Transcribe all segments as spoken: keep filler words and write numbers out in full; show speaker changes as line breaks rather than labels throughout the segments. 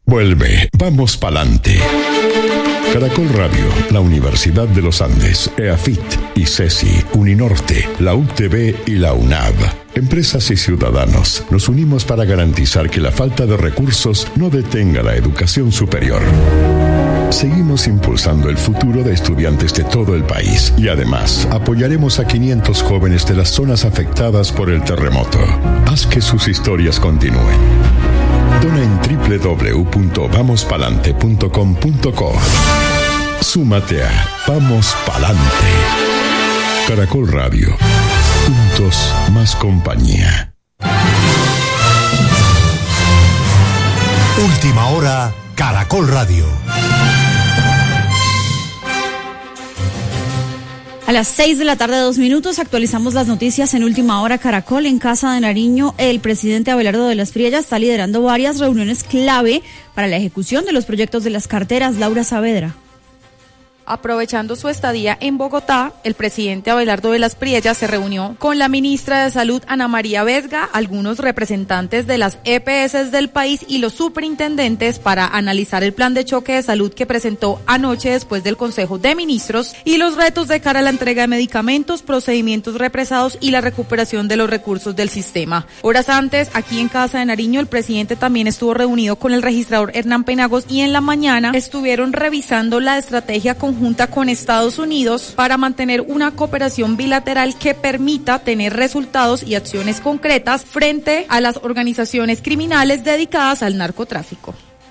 Vuelve, vamos pa'lante. Caracol Radio, la Universidad de los Andes, EAFIT, ICESI, Uninorte, la U T V y la UNAV. Empresas y ciudadanos, nos unimos para garantizar que la falta de recursos no detenga la educación superior. Seguimos impulsando el futuro de estudiantes de todo el país y además apoyaremos a quinientos jóvenes de las zonas afectadas por el terremoto. Haz que sus historias continúen. Dona en doble u doble u doble u punto vamos palante punto com punto co. Súmate a Vamos Palante. Caracol Radio. Juntos más compañía.
Última hora, Caracol Radio.
A las seis de la tarde, dos minutos, actualizamos las noticias en Última Hora Caracol. En Casa de Nariño, el presidente Abelardo de las Priellas está liderando varias reuniones clave para la ejecución de los proyectos de las carteras. Laura Saavedra.
Aprovechando su estadía en Bogotá, el presidente Abelardo de las Priellas se reunió con la ministra de Salud, Ana María Vesga, algunos representantes de las E P S del país y los superintendentes para analizar el plan de choque de salud que presentó anoche después del Consejo de Ministros y los retos de cara a la entrega de medicamentos, procedimientos represados y la recuperación de los recursos del sistema. Horas antes, aquí en Casa de Nariño, el presidente también estuvo reunido con el registrador Hernán Penagos y en la mañana estuvieron revisando la estrategia conjunta junta con Estados Unidos para mantener una cooperación bilateral que permita tener resultados y acciones concretas frente a las organizaciones criminales dedicadas al narcotráfico.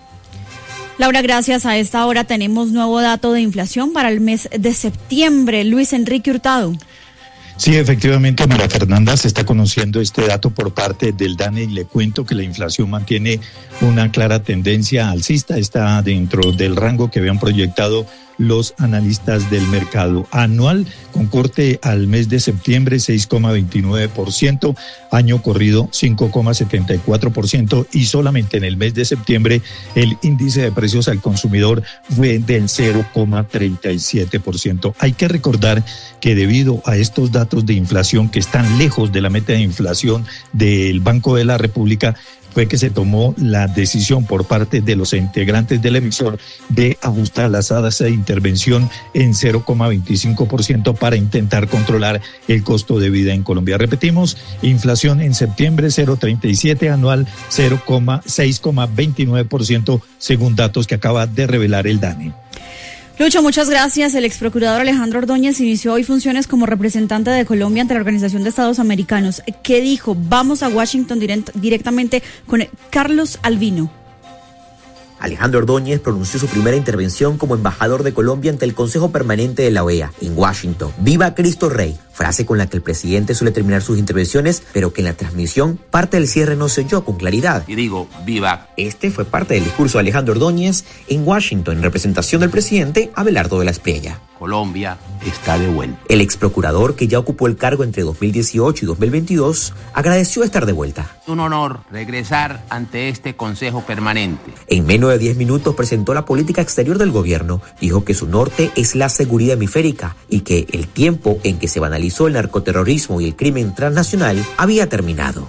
Laura, gracias. A esta hora tenemos nuevo dato de inflación para el mes de septiembre. Luis Enrique Hurtado.
Sí, efectivamente, María Fernanda, se está conociendo este dato por parte del DANE y le cuento que la inflación mantiene una clara tendencia alcista, está dentro del rango que habían proyectado los analistas del mercado. Anual, con corte al mes de septiembre, seis coma veintinueve por ciento, año corrido cinco coma setenta y cuatro por ciento y solamente en el mes de septiembre el índice de precios al consumidor fue del cero coma treinta y siete por ciento. Hay que recordar que debido a estos datos de inflación que están lejos de la meta de inflación del Banco de la República, fue que se tomó la decisión por parte de los integrantes del emisor de ajustar las tasas de intervención en cero coma veinticinco por ciento para intentar controlar el costo de vida en Colombia. Repetimos, inflación en septiembre cero coma treinta y siete, anual seis coma veintinueve por ciento según datos que acaba de revelar el DANE.
Lucho, muchas gracias. El ex procurador Alejandro Ordóñez inició hoy funciones como representante de Colombia ante la Organización de Estados Americanos. ¿Qué dijo? Vamos a Washington direct, directamente con Carlos Albino.
Alejandro Ordóñez pronunció su primera intervención como embajador de Colombia ante el Consejo Permanente de la O E A en Washington. ¡Viva Cristo Rey! Frase con la que el presidente suele terminar sus intervenciones, pero que en la transmisión parte del cierre no se oyó con claridad.
Y digo, viva.
Este fue parte del discurso de Alejandro Ordóñez en Washington en representación del presidente Abelardo de las Priellas.
Colombia está de vuelta.
El ex procurador, que ya ocupó el cargo entre dos mil dieciocho y dos mil veintidós, agradeció estar de vuelta.
Es un honor regresar ante este Consejo Permanente.
En menos de diez minutos presentó la política exterior del gobierno. Dijo que su norte es la seguridad hemisférica y que el tiempo en que se banalizó el narcoterrorismo y el crimen transnacional había terminado.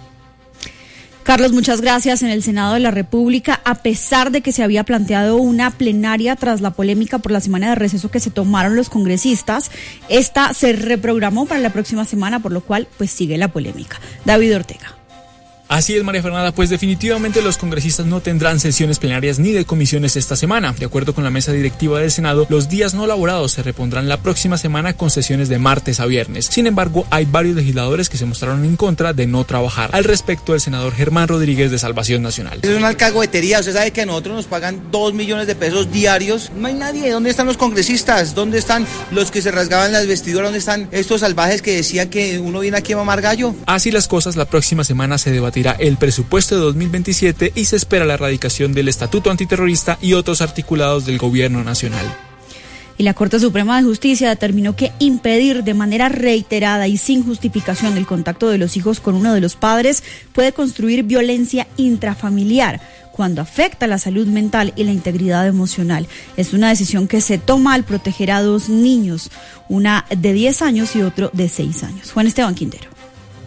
Carlos, muchas gracias. En el Senado de la República, a pesar de que se había planteado una plenaria tras la polémica por la semana de receso que se tomaron los congresistas, esta se reprogramó para la próxima semana, por lo cual pues sigue la polémica. David Ortega.
Así es, María Fernanda, pues definitivamente los congresistas no tendrán sesiones plenarias ni de comisiones esta semana. De acuerdo con la mesa directiva del Senado, los días no laborados se repondrán la próxima semana con sesiones de martes a viernes. Sin embargo, hay varios legisladores que se mostraron en contra de no trabajar. Al respecto, el senador Germán Rodríguez de Salvación Nacional.
Es una alcahuetería. Usted sabe que a nosotros nos pagan dos millones de pesos diarios. No hay nadie. ¿Dónde están los congresistas? ¿Dónde están los que se rasgaban las vestiduras? ¿Dónde están estos salvajes que decían que uno viene aquí a mamar gallo?
Así las cosas, la próxima semana se debatirá el presupuesto de dos mil veintisiete y se espera la erradicación del Estatuto Antiterrorista y otros articulados del Gobierno Nacional.
Y la Corte Suprema de Justicia determinó que impedir de manera reiterada y sin justificación el contacto de los hijos con uno de los padres puede construir violencia intrafamiliar cuando afecta la salud mental y la integridad emocional. Es una decisión que se toma al proteger a dos niños, una de diez años y otro de seis años. Juan Esteban Quintero.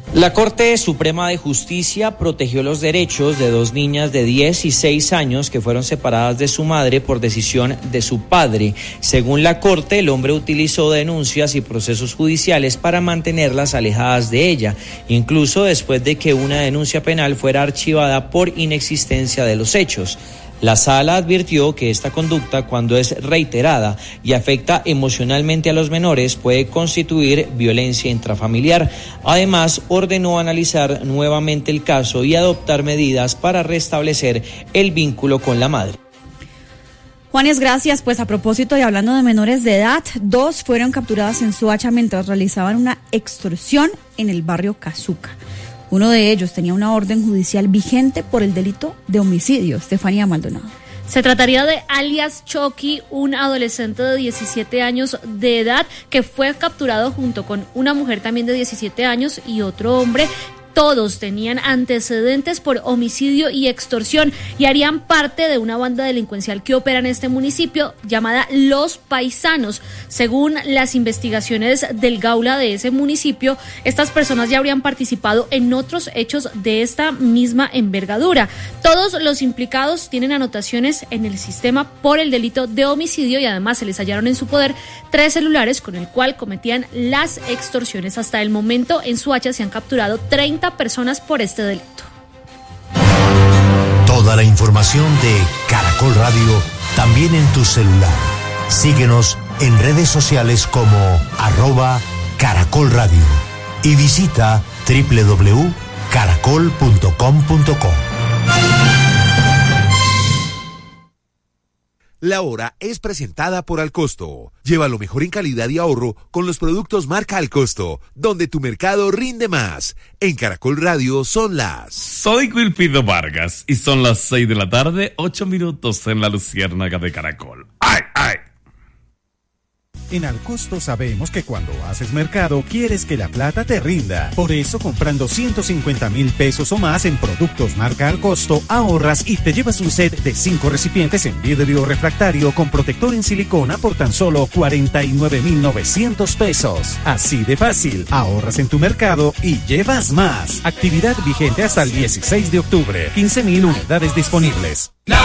La Corte Suprema de Justicia protegió los derechos de dos niñas de diez y seis años que fueron separadas de su madre por decisión de su padre. Según la Corte, el hombre utilizó denuncias y procesos judiciales para mantenerlas alejadas de ella, incluso después de que una denuncia penal fuera archivada por inexistencia de los hechos. La sala advirtió que esta conducta, cuando es reiterada y afecta emocionalmente a los menores, puede constituir violencia intrafamiliar. Además, ordenó analizar nuevamente el caso y adoptar medidas para restablecer el vínculo con la madre.
Juanes, gracias. Pues a propósito y hablando de menores de edad, dos fueron capturadas en Soacha mientras realizaban una extorsión en el barrio Cazuca. Uno de ellos tenía una orden judicial vigente por el delito de homicidio. Estefanía Maldonado.
Se trataría de alias Chucky, un adolescente de diecisiete años de edad que fue capturado junto con una mujer también de diecisiete años y otro hombre. Todos tenían antecedentes por homicidio y extorsión y harían parte de una banda delincuencial que opera en este municipio llamada Los Paisanos. Según las investigaciones del Gaula de ese municipio, estas personas ya habrían participado en otros hechos de esta misma envergadura. Todos los implicados tienen anotaciones en el sistema por el delito de homicidio y además se les hallaron en su poder tres celulares con el cual cometían las extorsiones. Hasta el momento en Soacha se han capturado treinta personas por este delito.
Toda la información de Caracol Radio también en tu celular. Síguenos en redes sociales como arroba Caracol Radio y visita doble u doble u doble u punto caracol punto com punto co.
La hora es presentada por Alcosto. Lleva lo mejor en calidad y ahorro con los productos marca Alcosto, donde tu mercado rinde más. En Caracol Radio son las...
Soy Wilfrido Vargas y son las seis de la tarde, ocho minutos en la Luciérnaga de Caracol. ¡Ay, ay!
En Alcosto sabemos que cuando haces mercado quieres que la plata te rinda. Por eso, comprando ciento cincuenta mil pesos o más en productos marca Alcosto, ahorras y te llevas un set de cinco recipientes en vidrio refractario con protector en silicona por tan solo cuarenta y nueve mil novecientos pesos. Así de fácil, ahorras en tu mercado y llevas más. Actividad vigente hasta el dieciséis de octubre. quince mil unidades disponibles.
La